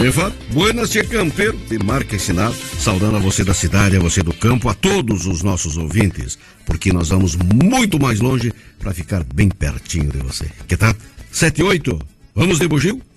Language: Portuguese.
De fato, buenas tia campeiro, de marca assinado, saudando a você da cidade, a você do campo, a todos os nossos ouvintes, porque nós vamos muito mais longe para ficar bem pertinho de você. Que tal? 7 e 8, vamos de bugio?